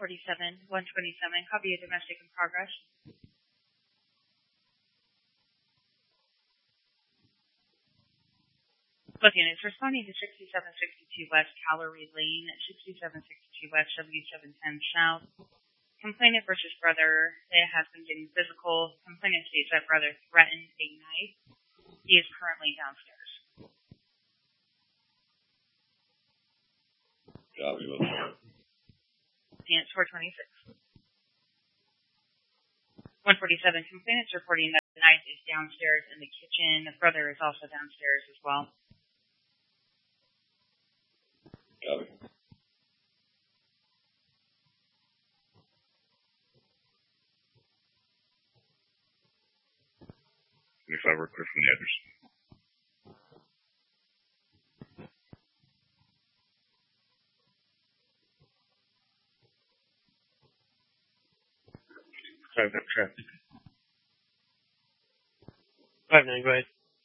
147, 127, copy of domestic in progress. Booking is responding to 6762 West Callery Lane, 6762 West, W710 South. Complainant versus brother. It has been getting physical. Complainant states that brother threatened a knife. He is currently downstairs. Copy. It's 426. 147. Complainant's reporting that the knife is downstairs in the kitchen. The brother is also downstairs as well. Copy. 25 request from the address. Traffic. 59, go ahead.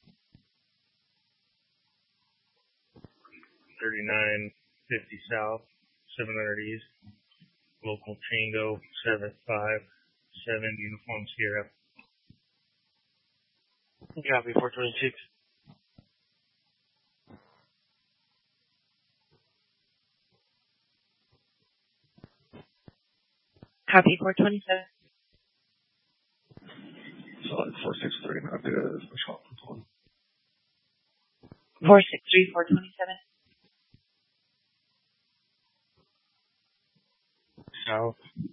3950 South, 700 East, local Tango 757, Uniform Sierra. Copy, 426. Copy, 427. Solid 463, not the shop. 463, 427. South,